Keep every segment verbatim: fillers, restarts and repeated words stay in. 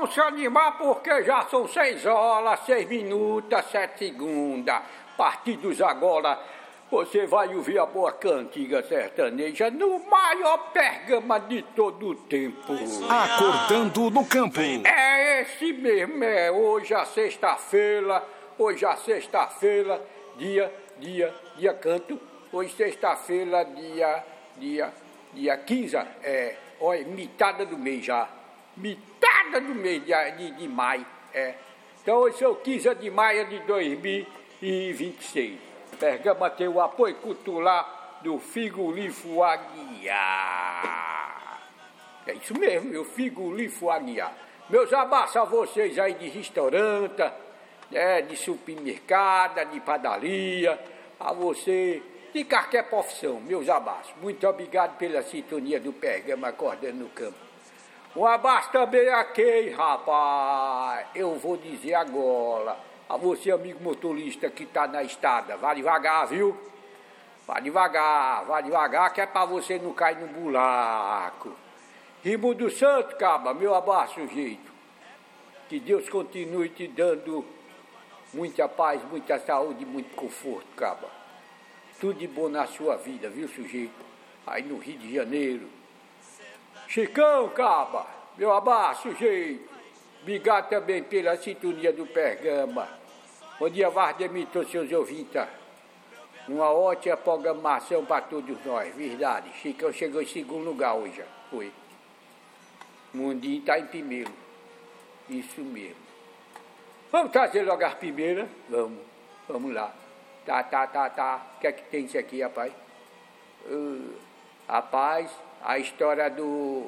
vamos se animar porque já são seis horas, seis minutos, sete segundos. A partir dos agora, você vai ouvir a boa cantiga sertaneja no maior Pergama de todo o tempo. Acordando no Campo. É esse mesmo, é hoje a sexta-feira, hoje a sexta-feira, dia, dia, dia canto. Hoje sexta-feira, dia, dia, dia quinze, é, olha, mitada do mês já. Mitada do mês de, de, de maio, é. Então hoje é o quinze de maio de dois mil e vinte e seis. Pergama tem o apoio cultural do Frigorífico Aguiar. É isso mesmo, o Frigorífico Aguiar. Meus abraços a vocês aí de restaurante, é, de supermercado, de padaria, a você de qualquer profissão, meus abraços. Muito obrigado pela sintonia do Pergama Acordando no Campo. Um abraço também aqui, rapaz. Eu vou dizer agora a você, amigo motorista que está na estrada, vá devagar, viu? Vá devagar, vá devagar, que é para você não cair no buraco. Rimo do Santo, caba, meu abraço, jeito. Que Deus continue te dando muita paz, muita saúde, muito conforto, caba. Tudo de bom na sua vida, viu, sujeito? Aí no Rio de Janeiro. Chicão, caba, meu abraço, sujeito. Obrigado também pela sintonia do Pergama. Bom dia, Vardemir, todos seus ouvintes. Uma ótima programação para todos nós, verdade. Chicão chegou em segundo lugar hoje, foi. Mundinho está em primeiro. Isso mesmo. Vamos trazer logo as primeiras? Vamos, vamos lá. Tá, tá, tá, tá. O que é que tem isso aqui, rapaz? Uh, rapaz, a história do...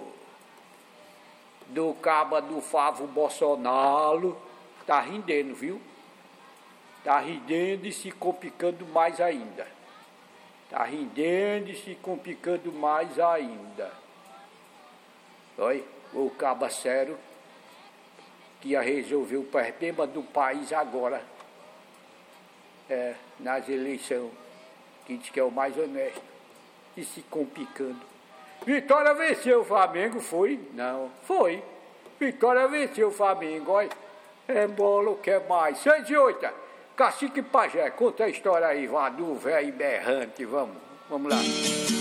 do caba do Favo Bolsonaro tá rendendo, viu? Tá rendendo e se complicando mais ainda. Tá rendendo e se complicando mais ainda. Olha, o caba sério que ia resolver o problema do país agora. É, nas eleições, que diz que é o mais honesto, e se complicando. Vitória venceu o Flamengo, foi? Não, foi. Vitória venceu o Flamengo, olha. É bola, o que é mais? Seis e oito. Cacique Pajé, conta a história aí, Vadu, velho berrante, vamos, vamos lá.